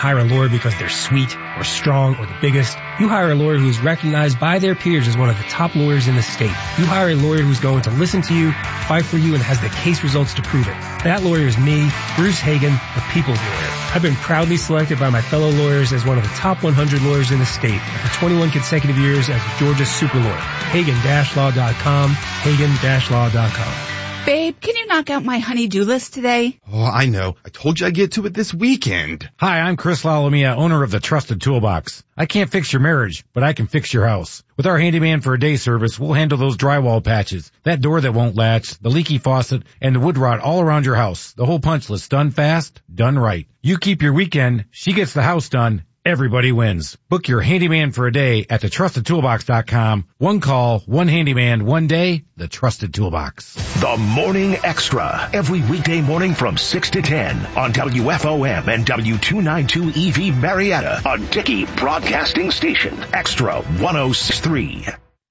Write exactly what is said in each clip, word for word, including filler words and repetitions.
hire a lawyer because they're sweet or strong or the biggest. You hire a lawyer who is recognized by their peers as one of the top lawyers in the state. You hire a lawyer who's going to listen to you, fight for you, and has the case results to prove it. That lawyer is me, Bruce Hagen, the People's Lawyer. I've been proudly selected by my fellow lawyers as one of the top one hundred lawyers in the state for twenty-one consecutive years as Georgia's super lawyer. Hagen Law dot com, Hagen Law dot com. Babe, can you knock out my honey-do list today? Oh, I know. I told you I'd get to it this weekend. Hi, I'm Chris Lalomia, owner of the Trusted Toolbox. I can't fix your marriage, but I can fix your house. With our handyman for a day service, we'll handle those drywall patches, that door that won't latch, the leaky faucet, and the wood rot all around your house. The whole punch list, done fast, done right. You keep your weekend, she gets the house done. Everybody wins. Book your handyman for a day at the trusted toolbox dot com. One call, one handyman, one day, the Trusted Toolbox. The Morning Extra, every weekday morning from six to ten on W F O M and W two ninety-two E V Marietta, a Dickey Broadcasting Station. Extra one oh six point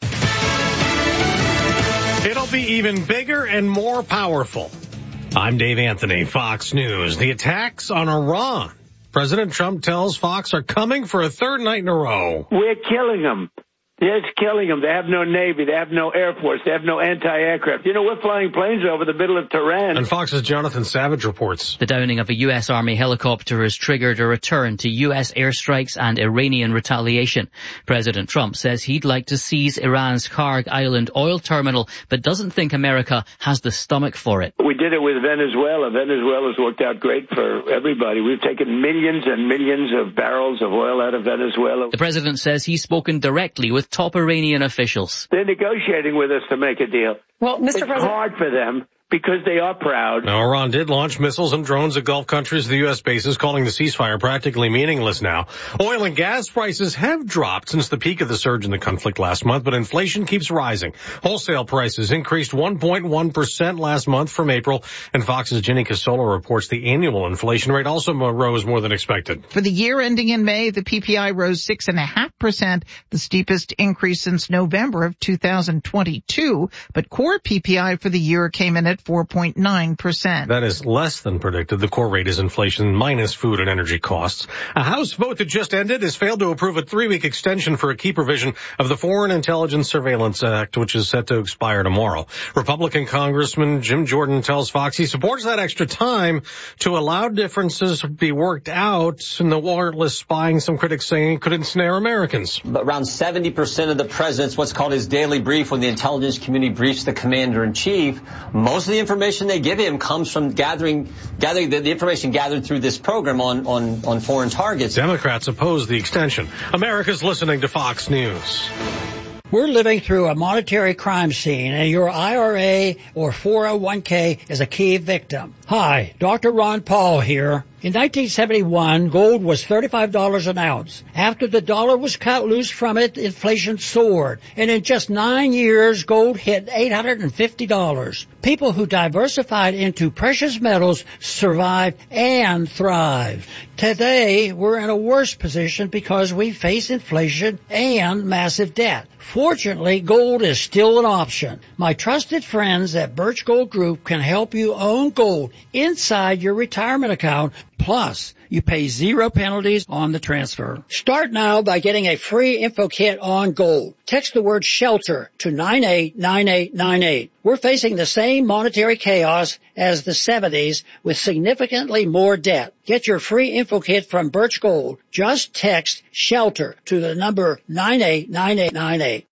three. It'll be even bigger and more powerful. I'm Dave Anthony, Fox News. The attacks on Iran. President Trump tells Fox are coming for a third night in a row. We're killing them. It's killing them. They have no Navy. They have no Air Force. They have no anti-aircraft. You know, we're flying planes over the middle of Tehran. And Fox's Jonathan Savage reports. The downing of a U S Army helicopter has triggered a return to U S airstrikes and Iranian retaliation. President Trump says he'd like to seize Iran's Karg Island oil terminal, but doesn't think America has the stomach for it. We did it with Venezuela. Venezuela's worked out great for everybody. We've taken millions and millions of barrels of oil out of Venezuela. The president says he's spoken directly with top Iranian officials. They're negotiating with us to make a deal. Well, Mister It's President, hard for them because they are proud. Now, Iran did launch missiles and drones at Gulf countries to the U S bases, calling the ceasefire practically meaningless now. Oil and gas prices have dropped since the peak of the surge in the conflict last month, but inflation keeps rising. Wholesale prices increased one point one percent last month from April, and Fox's Ginny Casola reports the annual inflation rate also rose more than expected. For the year ending in May, the P P I rose six point five percent, the steepest increase since November of two thousand twenty-two, but core P P I for the year came in at four point nine percent. That is less than predicted. The core rate is inflation minus food and energy costs. A House vote that just ended has failed to approve a three-week extension for a key provision of the Foreign Intelligence Surveillance Act, which is set to expire tomorrow. Republican Congressman Jim Jordan tells Fox he supports that extra time to allow differences to be worked out in the warrantless spying some critics saying could ensnare Americans. Around seventy percent of the president's what's called his daily brief when the intelligence community briefs the commander-in-chief. Most of the information they give him comes from gathering gathering the, the information gathered through this program on, on, on foreign targets. Democrats oppose the extension. America's listening to Fox News. We're living through a monetary crime scene, and your I R A or four oh one k is a key victim. Hi, Doctor Ron Paul here. In nineteen seventy-one, gold was thirty-five dollars an ounce. After the dollar was cut loose from it, inflation soared. And in just nine years, gold hit eight hundred fifty dollars. People who diversified into precious metals survived and thrived. Today, we're in a worse position because we face inflation and massive debt. Fortunately, gold is still an option. My trusted friends at Birch Gold Group can help you own gold inside your retirement account. Plus, you pay zero penalties on the transfer. Start now by getting a free info kit on gold. Text the word SHELTER to nine eight nine eight nine eight. We're facing the same monetary chaos as the seventies with significantly more debt. Get your free info kit from Birch Gold. Just text SHELTER to the number nine eight nine eight nine eight.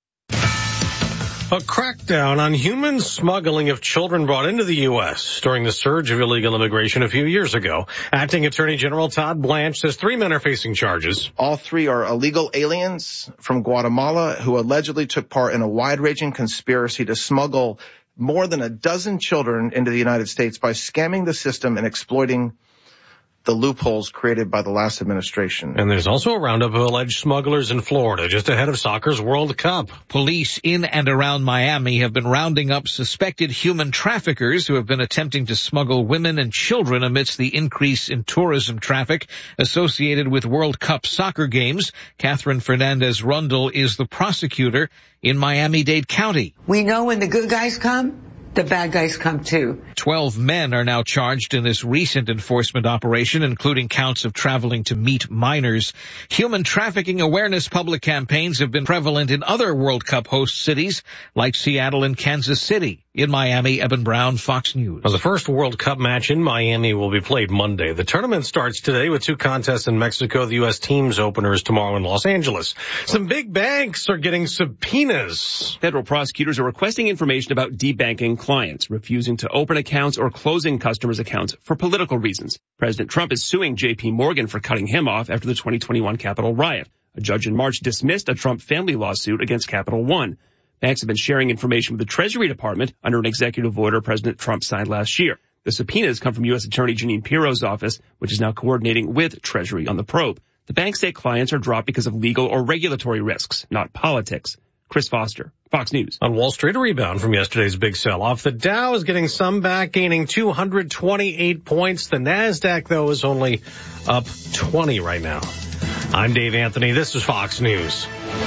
A crackdown on human smuggling of children brought into the U S during the surge of illegal immigration a few years ago. Acting Attorney General Todd Blanche says three men are facing charges. All three are illegal aliens from Guatemala who allegedly took part in a wide-ranging conspiracy to smuggle more than a dozen children into the United States by scamming the system and exploiting the loopholes created by the last administration. And there's also a roundup of alleged smugglers in Florida just ahead of soccer's World Cup. Police in and around Miami have been rounding up suspected human traffickers who have been attempting to smuggle women and children amidst the increase in tourism traffic associated with World Cup soccer games. Catherine Fernandez-Rundle is the prosecutor in Miami-Dade County. We know when the good guys come, the bad guys come too. Twelve men are now charged in this recent enforcement operation, including counts of traveling to meet minors. Human trafficking awareness public campaigns have been prevalent in other World Cup host cities like Seattle and Kansas City. In Miami, Eben Brown, Fox News. Well, the first World Cup match in Miami will be played Monday. The tournament starts today with two contests in Mexico. The U S team's opener is tomorrow in Los Angeles. Some big banks are getting subpoenas. Federal prosecutors are requesting information about debanking clients, refusing to open accounts or closing customers' accounts for political reasons. President Trump is suing J P Morgan for cutting him off after the twenty twenty-one Capitol riot. A judge in March dismissed a Trump family lawsuit against Capital One. Banks have been sharing information with the Treasury Department under an executive order President Trump signed last year. The subpoenas come from U S Attorney Jeanine Pirro's office, which is now coordinating with Treasury on the probe. The banks say clients are dropped because of legal or regulatory risks, not politics. Chris Foster, Fox News. On Wall Street, a rebound from yesterday's big sell-off. The Dow is getting some back, gaining two hundred twenty-eight points. The NASDAQ, though, is only up twenty right now. I'm Dave Anthony. This is Fox News.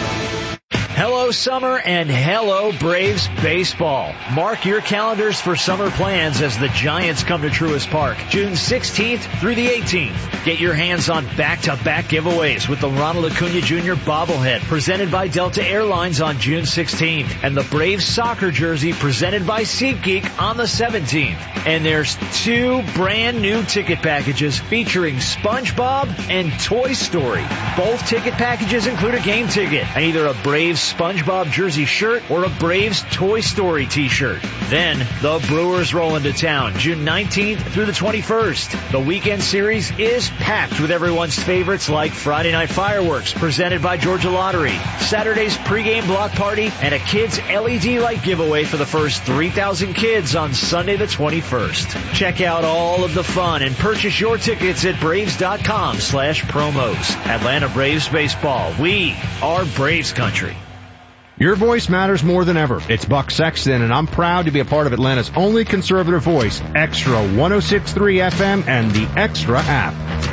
Hello, summer, and hello, Braves baseball. Mark your calendars for summer plans as the Giants come to Truist Park, June sixteenth through the eighteenth. Get your hands on back-to-back giveaways with the Ronald Acuna Junior bobblehead presented by Delta Airlines on June sixteenth, and the Braves soccer jersey presented by SeatGeek on the seventeenth. And there's two brand new ticket packages featuring SpongeBob and Toy Story. Both ticket packages include a game ticket and either a Braves SpongeBob jersey shirt or a Braves Toy Story t-shirt. Then the Brewers roll into town June nineteenth through the twenty-first. The weekend series is packed with everyone's favorites like Friday Night Fireworks presented by Georgia Lottery, Saturday's pregame block party, and a kids L E D light giveaway for the first three thousand kids on Sunday the twenty-first. Check out all of the fun and purchase your tickets at Braves.com slash promos. Atlanta Braves baseball. We are Braves country. Your voice matters more than ever. It's Buck Sexton, and I'm proud to be a part of Atlanta's only conservative voice, Extra one oh six point three F M and the Extra app.